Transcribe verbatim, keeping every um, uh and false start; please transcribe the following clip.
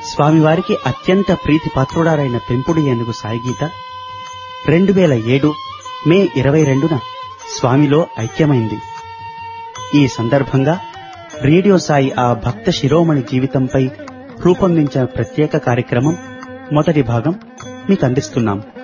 స్వామివారికి అత్యంత ప్రీతిపాత్రుడారైన పెంపుడు ఏనుగు సాయిగీత రెండు వేల ఏడు మే ఇరవై రెండున స్వామిలో ఐక్యమైంది. ఈ సందర్భంగా రేడియో సాయి ఆ భక్త శిరోమణి జీవితంపై రూపొందించిన ప్రత్యేక కార్యక్రమం మొదటి భాగం మీకు అందిస్తున్నాం.